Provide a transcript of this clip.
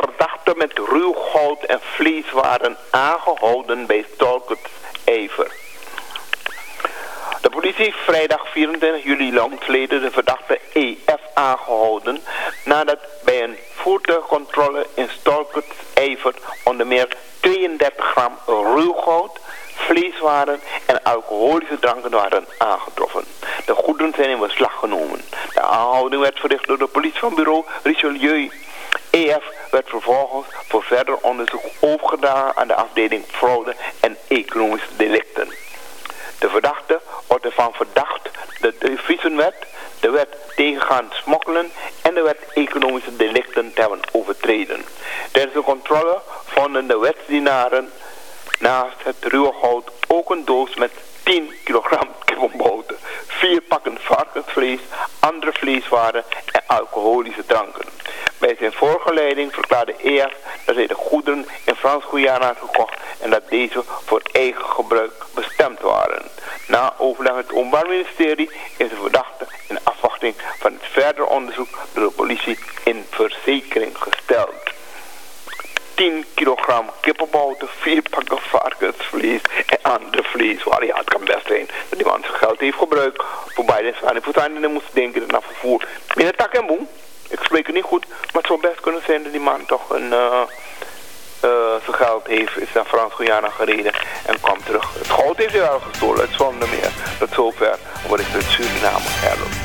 verdachten met ruw goud en vlees waren aangehouden bij Stolkertijver. De politie heeft vrijdag 24 juli longsleden de verdachte EF aangehouden nadat bij een voertuigcontrole in Stolkertijver onder meer 32 gram ruw goud, vleeswaren en alcoholische dranken waren aangetroffen. De goederen zijn in beslag genomen. De aanhouding werd verricht door de politie van bureau Richelieu. EF werd vervolgens voor verder onderzoek overgedragen aan de afdeling fraude en economische delicten. De verdachte wordt ervan verdacht de Viesenwet, de wet tegengaan smokkelen en de wet economische delicten te hebben overtreden. Tijdens de controle vonden de wetsdienaren naast het ruwe goud ook een doos met 10 kilogram kippenboter, 4 pakken varkensvlees, andere vleeswaren en alcoholische dranken. Bij zijn voorgeleiding verklaarde EF dat hij de goederen in Frans-Guyana had gekocht en dat deze voor eigen gebruik bestemd waren. Na overleg met het Openbaar Ministerie is de verdachte in afwachting van het verder onderzoek door de politie in verzekering gesteld. 10 kilogram kippenboter, 4 pakken varkensvlees en andere vleeswaren. Ja, het kan best zijn dat die man zijn geld heeft gebruikt voor beide aan de moest denken naar vervoer. Binnen tak en boem. Ik spreek het niet goed, maar het zou best kunnen zijn dat die man toch zijn geld heeft, is naar Frans-Guyana gereden en kwam terug. Het goud heeft hij wel gestolen, het zonder meer. Tot zover, wat is het Suriname, Herlo.